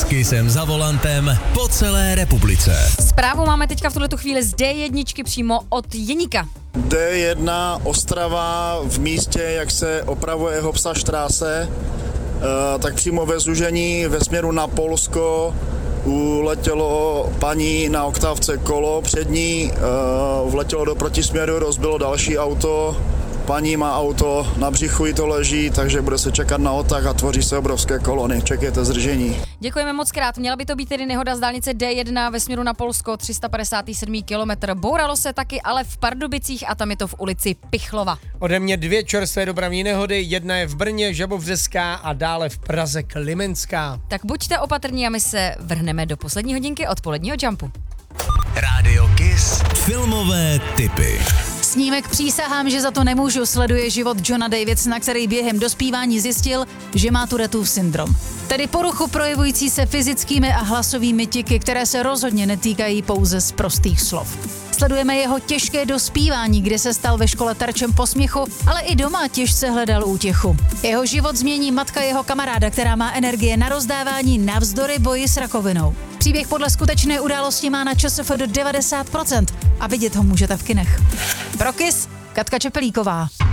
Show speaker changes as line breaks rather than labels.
Kissem za volantem po celé republice.
Zprávu máme teďka v tuhletu chvíli z D1 přímo od Jeníka.
D1 Ostrava v místě, jak se opravuje Hopsa-Straße, tak přímo ve zúžení ve směru na Polsko uletělo paní na oktávce kolo, před ní vletělo do protisměru, rozbilo další auto, paní má auto, na břichu jí to leží, takže bude se čekat na otah a tvoří se obrovské kolony. Čekejte zdržení.
Děkujeme moc krát. Měla by to být tedy nehoda z dálnice D1 ve směru na Polsko, 357 kilometr. Bouralo se taky ale v Pardubicích a tam je to v ulici Pichlova.
Ode mě 2 čerstvé dopravní nehody, jedna je v Brně, Žabovřeská a dále v Praze Klimenská.
Tak buďte opatrní a my se vrhneme do poslední hodinky odpoledního Jumpu.
Rádio Kiss. Filmové tipy.
Snímek Přísahám, že za to nemůžu, sleduje život Johna Davidsona, který během dospívání zjistil, že má Tourettův syndrom. Tedy poruchu projevující se fyzickými a hlasovými tiky, které se rozhodně netýkají pouze z prostých slov. Sledujeme jeho těžké dospívání, kde se stal ve škole terčem posměchu, ale i doma těžce hledal útěchu. Jeho život změní matka jeho kamaráda, která má energie na rozdávání navzdory boji s rakovinou. Příběh podle skutečné události má na ČSFD 90% a vidět ho můžete v kinech. Pro Kiss, Katka Čepelíková.